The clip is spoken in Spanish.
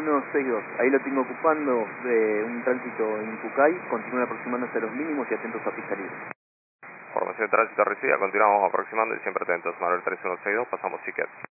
3162. Ahí lo tengo ocupando de un tránsito en Pucay. Continúan aproximándose a los mínimos y atentos a pista libre. Formación de tránsito recibida, continuamos aproximando y siempre atentos. Manuel 3162, pasamos ticket.